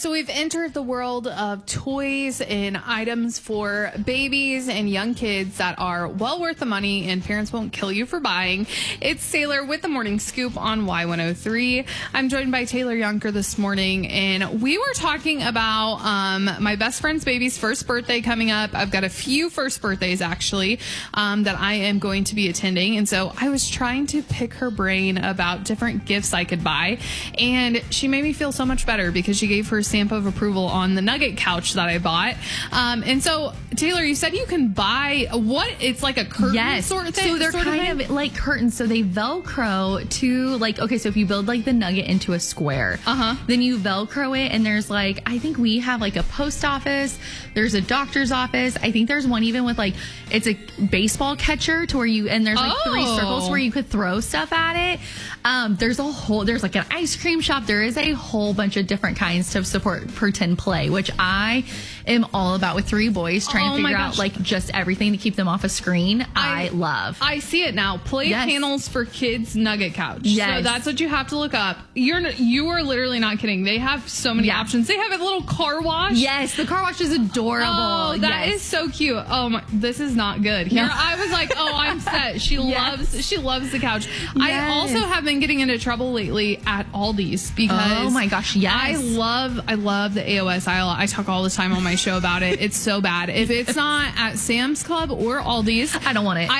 So we've entered the world of toys and items for babies and young kids that are well worth the money and parents won't kill you for buying. It's Taylor with the Morning Scoop on Y103. I'm joined by Taylor Yonker this morning, and we were talking about my best friend's baby's first birthday coming up. I've got a few first birthdays, actually, that I am going to be attending, and so I was trying to pick her brain about different gifts I could buy, and she made me feel so much better because she gave her stamp of approval on the Nugget couch that I bought. And so, Taylor, you said you can buy it's like a curtain sort of thing? So they're kind of like curtains. So they Velcro to so if you build like the Nugget into a square, then you Velcro it, and there's like, I think we have like a post office, there's a doctor's office. I think there's one even with like, it's a baseball catcher to where there's like 3 circles where you could throw stuff at it. There's like an ice cream shop. There is a whole bunch of different kinds to support pretend play, which I am all about with 3 boys trying to figure out like just everything to keep them off a screen. I love. I see it now. Play panels for kids Nugget couch. Yes. So that's what you have to look up. You are literally not kidding. They have so many options. They have a little car wash. Yes, the car wash is adorable. Oh, that is so cute. Oh my, this is not good. Here I was like, I'm set. She loves the couch. Yes. I also have been getting into trouble lately at Aldi's because oh my gosh, yes. I love the AOS aisle. I talk all the time on my show about it. It's so bad. If it's not at Sam's Club or Aldi's, I don't want it.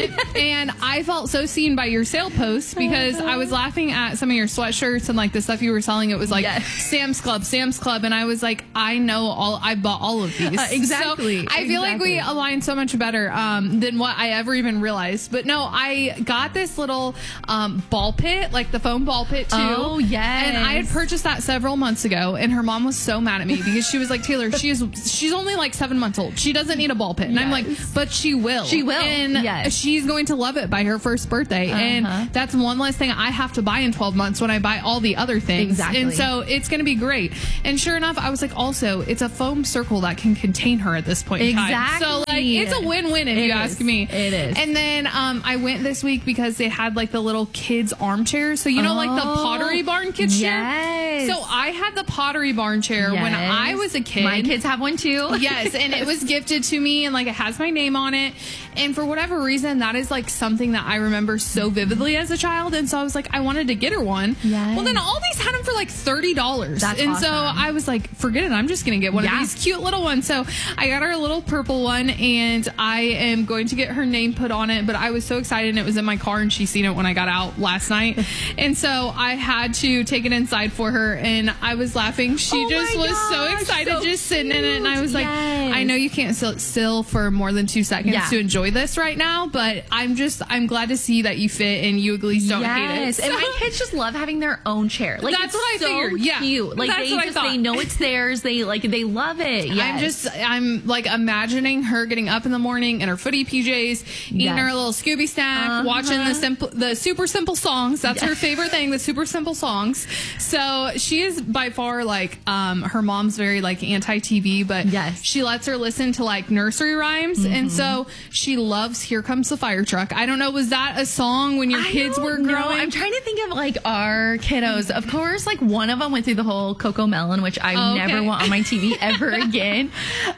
And I felt so seen by your sale posts because I was laughing at some of your sweatshirts and like the stuff you were selling. It was like Sam's Club. And I was like, I bought all of these. Exactly. So I feel like we align so much better than what I ever even realized. But no, I got this little ball pit, like the foam ball pit too. Oh, yes. And I had purchased that several months ago, and her mom was so mad at me because she was like, Taylor, she's only like 7 months old. She doesn't need a ball pit. And I'm like, but she will. She will. And she's going to love it by her first birthday. And that's one less thing I have to buy in 12 months when I buy all the other things. Exactly. And so it's going to be great. And sure enough, I was like, also, it's a foam circle that can contain her at this point in time. So like, it's a win-win if you ask me. It is. And then I went this week because they had like the little kids armchairs. So like the Pottery Barn kids chair? So I had the Pottery Barn chair when I was a kid. My kids have one too. Yes, and it was gifted to me, and like it has my name on it. And for whatever reason, that is like something that I remember so vividly as a child. And so I was like, I wanted to get her one. Yes. Well, then all these had them for like $30. That's and awesome. So I was like, forget it. I'm just going to get one of these cute little ones. So I got her a little purple one, and I am going to get her name put on it. But I was so excited, and it was in my car, and she seen it when I got out last night. And so I had to take it inside for her, and I was laughing. She was so excited, just sitting in it. And I was like, I know you can't sit still for more than 2 seconds to enjoy this right now, but I'm glad to see that you fit and you at least don't hate it. And my kids just love having their own chair. Like, that's what I figured. Cute. Like they know it's theirs. They love it. Yes. I'm like imagining her getting up in the morning in her footy PJs, eating her little Scooby snack, watching the super simple songs. That's her favorite thing, the super simple songs. So she is by far like her mom's very like anti-TV, but she lets her listen to like nursery rhymes, and so she loves Here Comes the Fire Truck. I don't know, was that a song when your kids were growing? I'm trying to think of like our kiddos. Of course, like one of them went through the whole Coco Melon, which I never want on my TV ever again.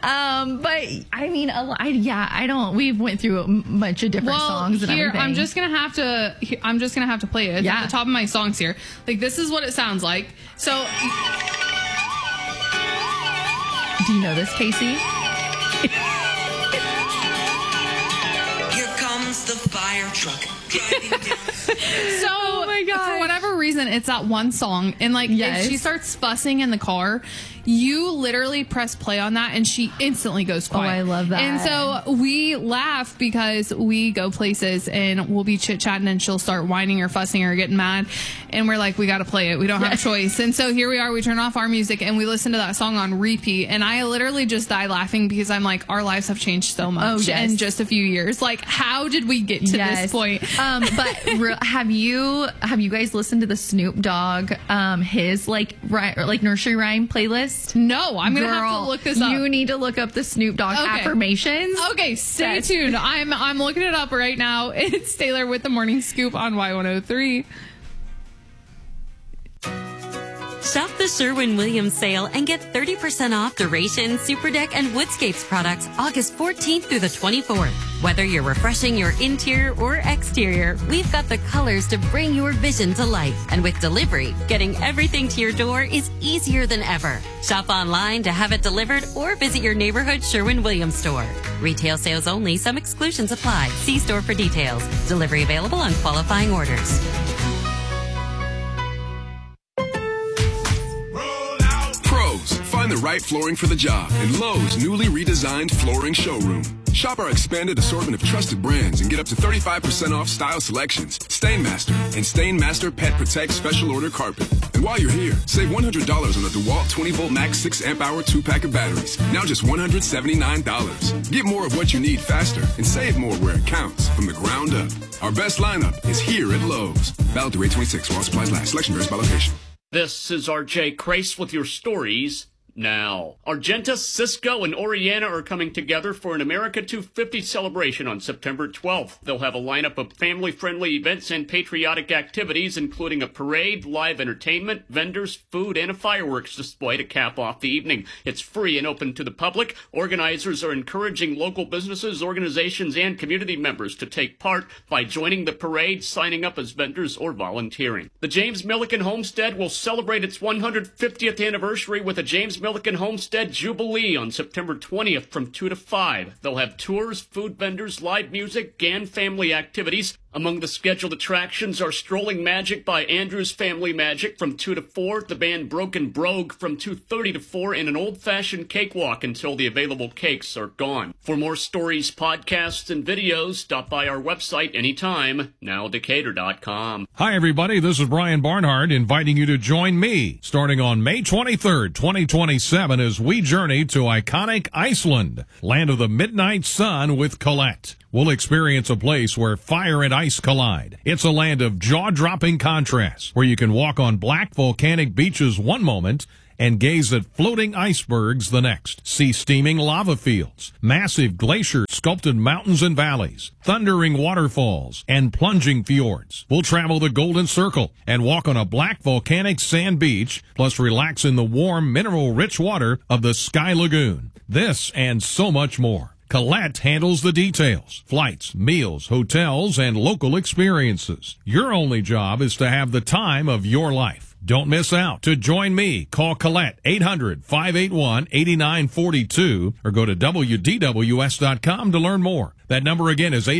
But I mean, I don't. We went through a bunch of different songs and everything. I'm just gonna have to play it. It's at the top of my songs here. Like, this is what it sounds like. So, do you know this, Casey? Here comes the fire truck. So, oh my God. For whatever reason, it's that one song, and like if she starts fussing in the car, you literally press play on that and she instantly goes quiet. Oh, I love that. And so we laugh because we go places and we'll be chit-chatting and she'll start whining or fussing or getting mad, and we're like, we got to play it. We don't have a choice. And so here we are. We turn off our music and we listen to that song on repeat, and I literally just die laughing because I'm like, our lives have changed so much in just a few years. Like, how did we get to this point? But have you guys listened to the Snoop Dogg his like nursery rhyme playlist? No, I'm gonna have to look this up. You need to look up the Snoop Dogg affirmations. Okay, stay tuned. I'm looking it up right now. It's Taylor with the Morning Scoop on Y103. Shop the Sherwin-Williams sale and get 30% off Duration, Superdeck, and Woodscapes products August 14th through the 24th. Whether you're refreshing your interior or exterior, we've got the colors to bring your vision to life. And with delivery, getting everything to your door is easier than ever. Shop online to have it delivered or visit your neighborhood Sherwin-Williams store. Retail sales only. Some exclusions apply. See store for details. Delivery available on qualifying orders. Find the right flooring for the job in Lowe's newly redesigned flooring showroom. Shop our expanded assortment of trusted brands and get up to 35% off style selections, Stainmaster, and Stainmaster Pet Protect Special Order Carpet. And while you're here, save $100 on the DeWalt 20-volt max 6-amp-hour 2-pack of batteries. Now just $179. Get more of what you need faster and save more where it counts from the ground up. Our best lineup is here at Lowe's. Valid through 8/26 while supplies last. Selection varies by location. This is RJ Crace with your stories now. Argenta, Cisco, and Oriana are coming together for an America 250 celebration on September 12th. They'll have a lineup of family-friendly events and patriotic activities, including a parade, live entertainment, vendors, food, and a fireworks display to cap off the evening. It's free and open to the public. Organizers are encouraging local businesses, organizations, and community members to take part by joining the parade, signing up as vendors, or volunteering. The James Milliken Homestead will celebrate its 150th anniversary with a James Milliken Homestead Jubilee on September 20th from 2 to 5. They'll have tours, food vendors, live music, and family activities. Among the scheduled attractions are Strolling Magic by Andrews Family Magic from 2 to 4, the band Broken Brogue from 2:30 to 4, and an old-fashioned cakewalk until the available cakes are gone. For more stories, podcasts, and videos, stop by our website anytime, nowdecatur.com. Hi, everybody. This is Brian Barnhart inviting you to join me starting on May 23rd, 2027 as we journey to iconic Iceland, land of the midnight sun with Colette. We'll experience a place where fire and ice collide. It's a land of jaw-dropping contrasts where you can walk on black volcanic beaches one moment and gaze at floating icebergs the next. See steaming lava fields, massive glacier-sculpted mountains and valleys, thundering waterfalls, and plunging fjords. We'll travel the Golden Circle and walk on a black volcanic sand beach, plus relax in the warm, mineral-rich water of the Sky Lagoon. This and so much more. Colette handles the details, flights, meals, hotels, and local experiences. Your only job is to have the time of your life. Don't miss out. To join me, call Colette 800-581-8942 or go to WDWS.com to learn more. That number again is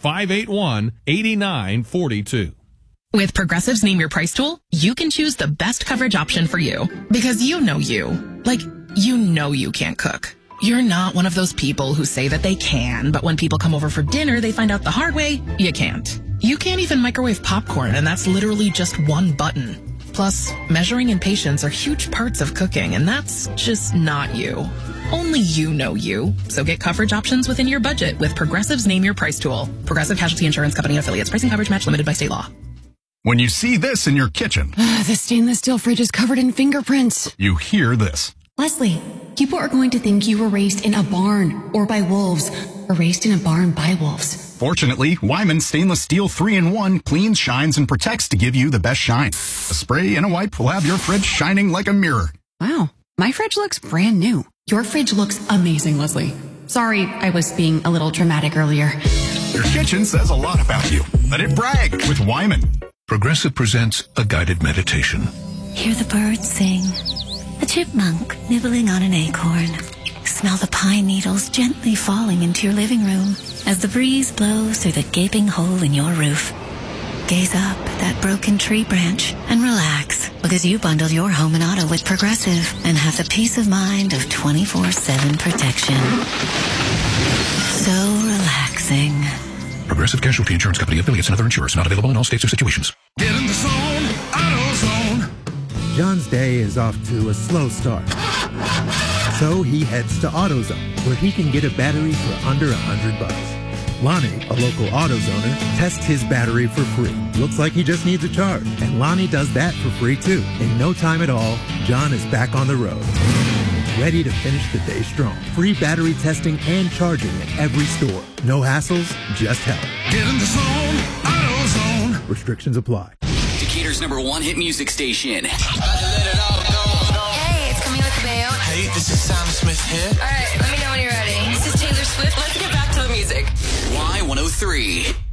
800-581-8942. With Progressive's Name Your Price tool, you can choose the best coverage option for you. Because you know you. Like, you know you can't cook. You're not one of those people who say that they can, but when people come over for dinner, they find out the hard way, you can't. You can't even microwave popcorn, and that's literally just one button. Plus, measuring and patience are huge parts of cooking, and that's just not you. Only you know you. So get coverage options within your budget with Progressive's Name Your Price tool. Progressive Casualty Insurance Company and Affiliates. Pricing coverage match limited by state law. When you see this in your kitchen, the stainless steel fridge is covered in fingerprints. You hear this. Leslie, people are going to think you were raised in a barn or by wolves, or raised in a barn by wolves. Fortunately, Wyman Stainless Steel 3-in-1 cleans, shines, and protects to give you the best shine. A spray and a wipe will have your fridge shining like a mirror. Wow, my fridge looks brand new. Your fridge looks amazing, Leslie. Sorry, I was being a little dramatic earlier. Your kitchen says a lot about you. Let it brag with Wyman. Progressive presents a guided meditation. Hear the birds sing. A chipmunk nibbling on an acorn. Smell the pine needles gently falling into your living room as the breeze blows through the gaping hole in your roof. Gaze up at that broken tree branch and relax because you bundled your home and auto with Progressive and have the peace of mind of 24/7 protection. So relaxing. Progressive Casualty Insurance Company, affiliates, and other insurers. Not available in all states or situations. Get in the zone, AutoZone. John's day is off to a slow start. So he heads to AutoZone, where he can get a battery for under $100. Lonnie, a local AutoZoner, tests his battery for free. Looks like he just needs a charge, and Lonnie does that for free too. In no time at all, John is back on the road, ready to finish the day strong. Free battery testing and charging at every store. No hassles, just help. Get in the zone, AutoZone. Restrictions apply. Decatur's Denver's #1 hit music station. Hey, it's Camila Cabello. Hey, this is Sam Smith here. All right, let me know when you're ready. This is Taylor Swift. Let's get back to the music. Y103.